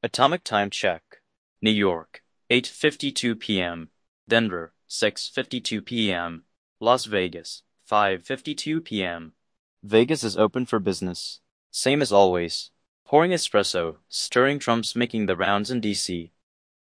Atomic time check. New York, 8:52 p.m. Denver, 6:52 p.m. Las Vegas, 5:52 p.m. Vegas is open for business. Same as always. Pouring espresso, stirring trumps making the rounds in D.C.